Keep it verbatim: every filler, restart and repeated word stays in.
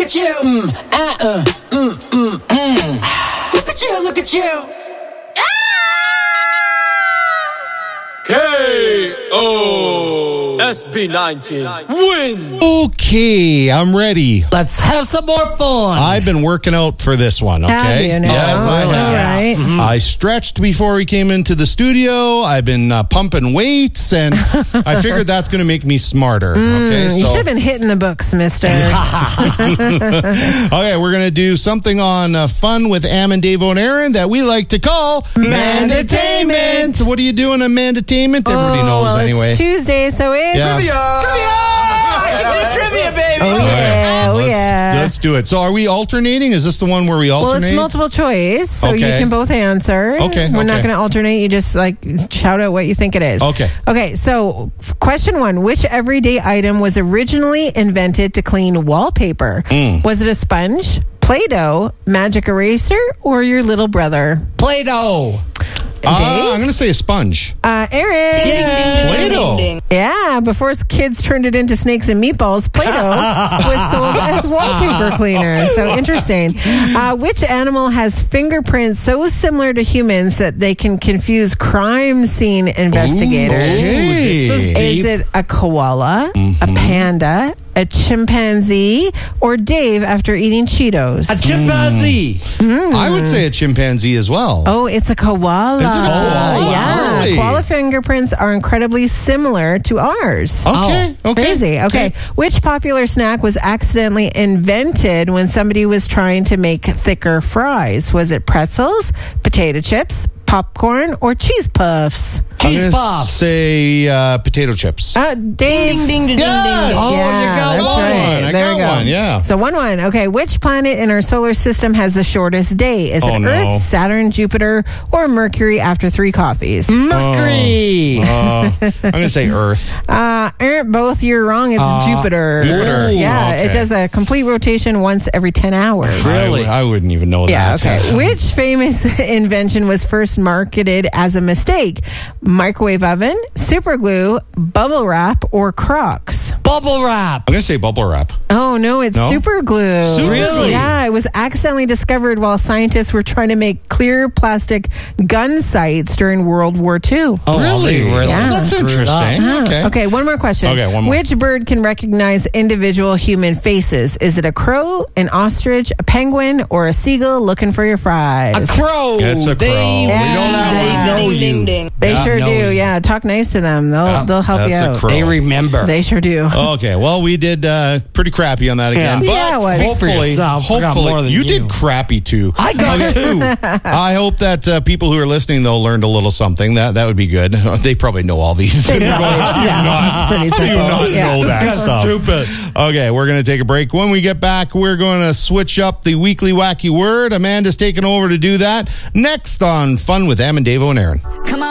at you. Mm, uh, uh, mm, mm, mm. Look at you, look at you. K O S B nineteen win. Okay, I'm ready. Let's have some more fun. I've been working out for this one, okay? Have you now? Yes, I have. All right. Mm-hmm. I stretched before we came into the studio. I've been uh, pumping weights, and I figured that's going to make me smarter. Okay, Mm, you should have been hitting the books, mister. Okay, we're going to do something on uh, Fun with Am and Davo and Aaron that we like to call Mandatainment. What are you doing on Mandatainment? Everybody oh, knows well, anyway. It's Tuesday, so it's... Yeah. Trivia, baby. Oh, yeah, oh, let's, yeah. let's do it. So are we alternating? Is this the one where we Well, alternate? it's multiple choice, so you Okay. can both answer. Okay, We're not okay. going to alternate. You just, like, shout out what you think it is. Okay. Okay, so f- question one. Which everyday item was originally invented to clean wallpaper? Mm. Was it a sponge, Play-Doh, magic eraser, or your little brother? Play-Doh. Uh, Dave? I'm going to say a sponge. Uh, Aaron. Play-Doh. Yeah, before kids turned it into snakes and meatballs, Play-Doh was sold as wallpaper cleaner. So interesting. Uh, which animal has fingerprints so similar to humans that they can confuse crime scene investigators? Okay. This is deep. Is it a koala, Mm-hmm. a panda, a chimpanzee, or Dave after eating Cheetos? A chimpanzee. I would say a chimpanzee as well. Oh, it's a koala. Is it a koala? Yeah. Really? Koala fingerprints are incredibly similar to ours. Okay. Oh, okay. Crazy. Okay. Which popular snack was accidentally invented when somebody was trying to make thicker fries? Was it pretzels, potato chips, popcorn, or cheese puffs? I'm Cheese gonna puffs. say uh, potato chips. Uh, Dave. Ding, ding, ding, ding, Yes. ding. Oh, yeah, you got that's one. right. I There got we go. one, yeah. So one one. Okay, which planet in our solar system has the shortest day? Is it Oh, no. Earth, Saturn, Jupiter, or Mercury after three coffees? Mercury. Uh, I'm going to say Earth. Uh, aren't both you're wrong. It's Uh, Jupiter. Jupiter. Yeah, Okay. it does a complete rotation once every ten hours. I, Really? w- I wouldn't even know Yeah, that. okay. Which famous invention was first marketed as a mistake? Microwave oven, super glue, bubble wrap, or Crocs? Bubble wrap. I'm going to say bubble wrap. Oh, no, it's No? super glue. Super Really? Yeah, it was accidentally discovered while scientists were trying to make clear plastic gun sights during World War Two. Oh, Really? they really Yeah. That's screwed interesting. up. Okay. Okay, one more question. Okay, one more. Which bird can recognize individual human faces? Is it a crow, an ostrich, a penguin, or a seagull looking for your fries? A crow. It's a crow. They, We know that they one. know Ding, you. ding, ding. They Yeah, sure know do. you. Yeah, talk nice to them. They'll Yeah, they'll help that's you a out. crow. They remember. They sure do. Okay, well, we did uh, pretty crappy on that again. Yeah. But Yeah, it was. Speak for hopefully, yourself. I got hopefully more than you, you. did crappy too. I got two. I hope that uh, people who are listening, though, learned a little something. That that would be good. They probably know all these. Yeah, it's pretty How do you simple. not Yeah. know that That's stuff? stupid. Okay, we're going to take a break. When we get back, we're going to switch up the weekly wacky word. Amanda's taking over to do that. Next on Fun with Am and Davo and Aaron. Come on.